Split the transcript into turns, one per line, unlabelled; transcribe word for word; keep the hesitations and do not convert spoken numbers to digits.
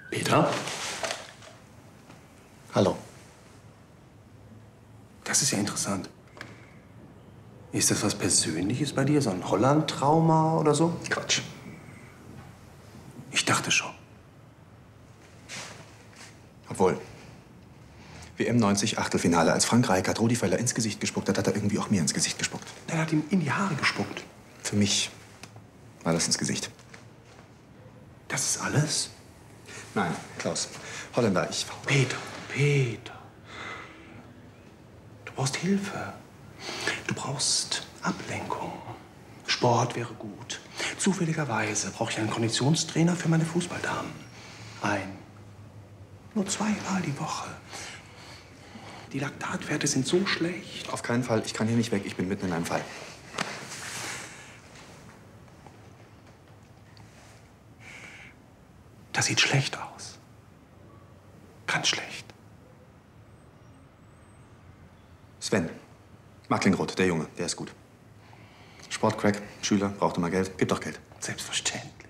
Peter?
Hallo.
Das ist ja interessant. Ist das was Persönliches bei dir? So ein Holland-Trauma oder so?
Quatsch.
Ich dachte schon.
Obwohl, W M neunzig, Achtelfinale. Als Frank Rijkaard Rudi Völler ins Gesicht gespuckt hat, hat er irgendwie auch mir ins Gesicht gespuckt.
Er hat ihm in die Haare gespuckt.
Für mich war das ins Gesicht.
Das ist alles?
Nein, Klaus. Holländer, ich...
Peter, Peter. Du brauchst Hilfe. Du brauchst Ablenkung. Sport wäre gut. Zufälligerweise brauche ich einen Konditionstrainer für meine Fußballdamen. Ein. Nur zweimal die Woche. Die Laktatwerte sind so schlecht.
Auf keinen Fall. Ich kann hier nicht weg. Ich bin mitten in einem Fall.
Das sieht schlecht aus. Ganz schlecht.
Sven. Marklingroth, der Junge. Der ist gut. Sportcrack, Schüler, braucht immer Geld. Gibt doch Geld.
Selbstverständlich.